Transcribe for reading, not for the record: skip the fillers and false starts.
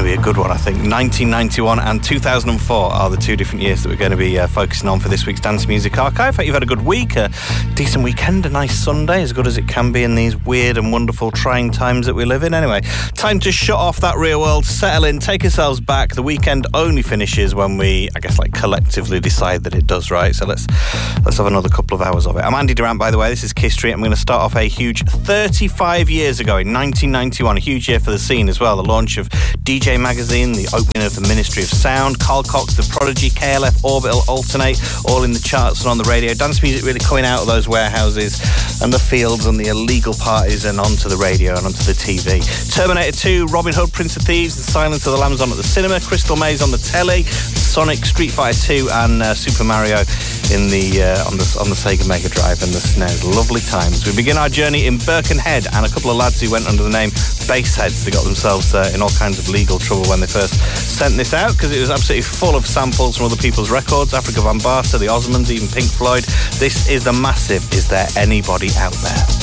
be a good one, I think. 1991 and 2004 are the two different years that we're going to be focusing on for this week's Dance Music Archive. Hope you've had a good week, a decent weekend, a nice Sunday, as good as it can be in these weird and wonderful trying times that we live in. Anyway, time to shut off that real world, settle in, take ourselves back. The weekend only finishes when we, I guess, like collectively decide that it does, right? So let's have another couple of hours of it. I'm Andy Durant, by the way. This is Kiss Street. I'm going to start off a huge 35 years ago in 1991, a huge year for the scene as well. The launch of DJ Magazine, the opening of the Ministry of Sound, Carl Cox, The Prodigy, KLF, Orbital, Alternate, all in the charts and on the radio. Dance music really coming out of those warehouses and the fields and the illegal parties and onto the radio and onto the TV. Terminator 2, Robin Hood, Prince of Thieves, and Silence of the Lambs on at the cinema, Crystal Maze on the telly, Sonic, Street Fighter 2 and Super Mario in the on the Sega Mega Drive and the SNES. Lovely times. We begin our journey in Birkenhead, and a couple of lads who went under the name Bassheads. They got themselves in all kinds of legal trouble when they first sent this out, because it was absolutely full of samples from other people's records. Africa Bambaataa, the Osmonds, even Pink Floyd. This is the massive Is There Anybody Out There?